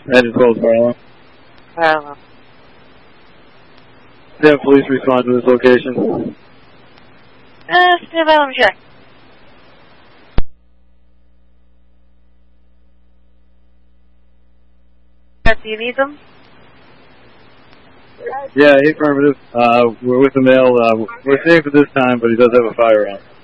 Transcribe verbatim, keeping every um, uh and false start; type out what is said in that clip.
Engine twelve, fire alarm. Fire alarm. Have police respond to this location. Uh, stand by, let me check. Do you need them? Yeah, affirmative. Uh, we're with the male. Uh, we're safe at this time, but he does have a firearm.